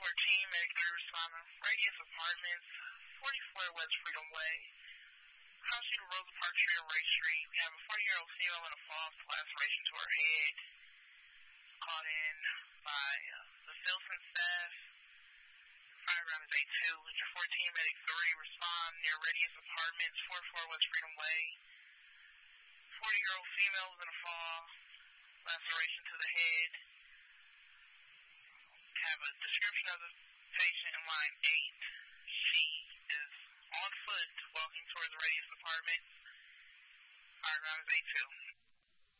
14, Medic 3 responder. Radius Apartments, 44 West Freedom Way. House Street, Rosa Park Street, and Ray Street. We have a 40-year-old female in a fall with laceration to her head. Called in by the Filson staff. Fire round is 8-2. With your 14, Medic 3 respond near Radius Apartments, 44 West Freedom Way. 40-year-old female was in a fall, laceration to the head. Have a description of the patient in line 8. She is on foot walking towards the Radius Apartment. Fire round is 8-2.